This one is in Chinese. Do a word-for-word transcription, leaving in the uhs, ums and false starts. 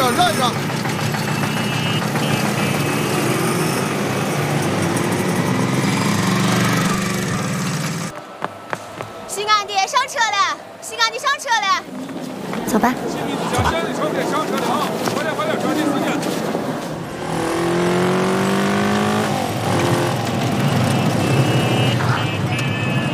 让让一让！ 新安的上车了，新安的上车了。 走吧。 新民子家乡的车别上车了啊！快点快点，抓紧时间。